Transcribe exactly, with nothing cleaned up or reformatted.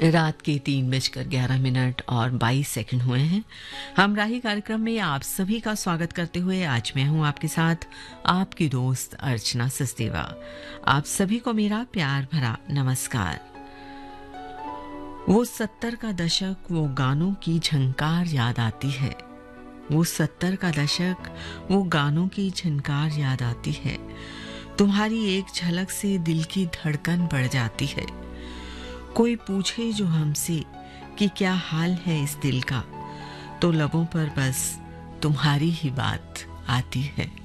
रात के तीन बजकर ग्यारह मिनट और बाईस सेकंड हुए हैं। हम राही कार्यक्रम में आप सभी का स्वागत करते हुए आज मैं हूं आपके साथ आपकी दोस्त अर्चना सचदेवा। आप सभी को मेरा प्यार भरा नमस्कार। वो सत्तर का दशक, वो गानों की झंकार याद आती है। वो सत्तर का दशक, वो गानों की झंकार याद आती है। तुम्हारी एक झलक से दिल की धड़कन बढ़ जाती है। कोई पूछे जो हमसे कि क्या हाल है इस दिल का, तो लबों पर बस तुम्हारी ही बात आती है।